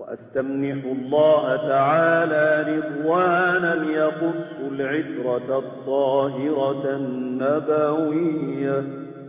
وأستمنح الله تعالى رضوانا يخص العترة الطاهرة النبوية.